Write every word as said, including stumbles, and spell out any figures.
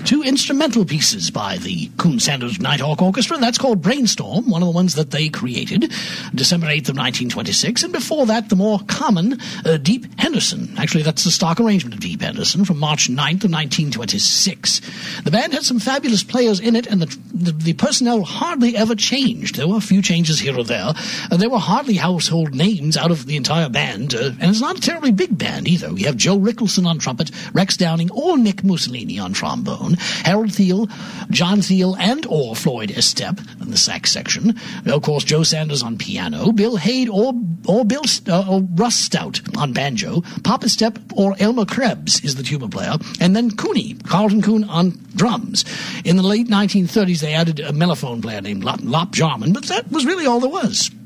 two instrumental pieces by the Coon Sanders Nighthawk Orchestra. That's called Brainstorm, one of the ones that they created, December eighth of nineteen twenty-six. And before that, the more common uh, Deep Henderson. Actually, that's the stock arrangement of Deep Henderson from March ninth of nineteen twenty-six. The band had some fabulous players in it, and the, the, the personnel hardly ever changed. There were a few changes here or there. Uh, there were hardly household names out of the entire band, uh, and it's not a terribly big band either. We have Joe Rickelson on trumpet, Rex Downing or Nick Mussolini on trombone, Harold Thiel, John Thiel, and or Floyd Estep in the sax section. Of course, Joe Sanders on piano, Bill Haid or or Bill uh, or Russ Stout on banjo, Papa Step or Elmer Krebs is the tuba player, and then Cooney, Carlton Coon on drums. In the late nineteen thirties, they added a mellophone player named Lop, Lop Jarman, but that was really all there was.